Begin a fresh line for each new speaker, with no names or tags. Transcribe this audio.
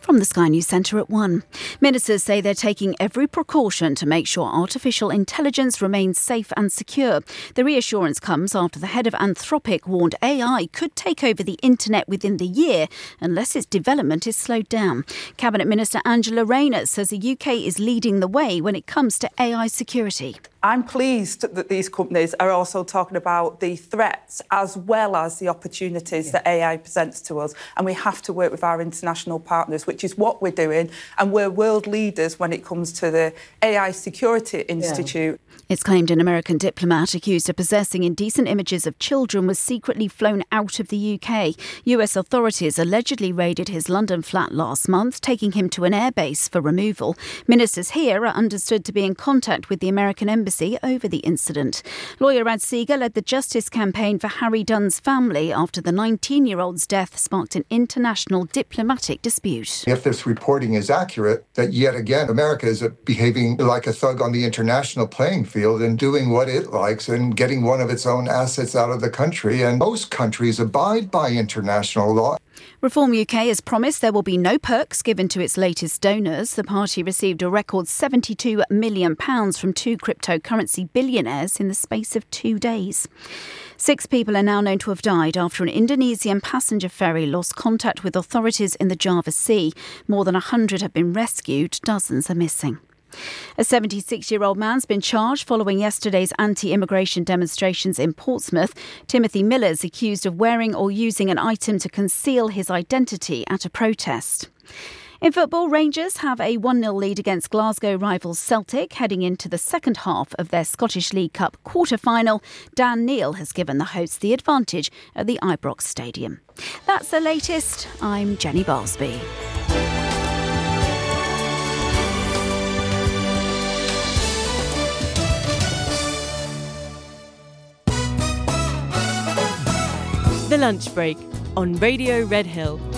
From the Sky News Centre at 1. Ministers say they're taking every precaution to make sure artificial intelligence remains safe and secure. The reassurance comes after the head of Anthropic warned AI could take over the internet within the year unless its development is slowed down. Cabinet Minister Angela Rayner says the UK is leading the way when it comes to AI security.
I'm pleased that these companies are also talking about the threats as well as the opportunities that AI presents to us. And we have to work with our international partners, which is what we're doing. And we're world leaders when it comes to the AI Security Institute.
It's claimed an American diplomat accused of possessing indecent images of children was secretly flown out of the UK. US authorities allegedly raided his London flat last month, taking him to an airbase for removal. Ministers here are understood to be in contact with the American embassy over the incident. Lawyer Rad Seeger led the justice campaign for Harry Dunn's family after the 19-year-old's death sparked an international diplomatic dispute.
If this reporting is accurate, that yet again America is behaving like a thug on the international playing field and doing what it likes and getting one of its own assets out of the country. And most countries abide by international law.
Reform UK has promised there will be no perks given to its latest donors. The party received a record £72 million from two cryptocurrency billionaires in the space of 2 days. 6 people are now known to have died after an Indonesian passenger ferry lost contact with authorities in the Java Sea. More than 100 have been rescued, dozens are missing. A 76-year-old man's been charged following yesterday's anti-immigration demonstrations in Portsmouth. Timothy Miller is accused of wearing or using an item to conceal his identity at a protest. In football, Rangers have a 1-0 lead against Glasgow rivals Celtic heading into the second half of their Scottish League Cup quarter-final. Dan Neil has given the hosts the advantage at the Ibrox Stadium. That's the latest. I'm Jenny Barsby.
The Lunch Break on Radio Red Hill.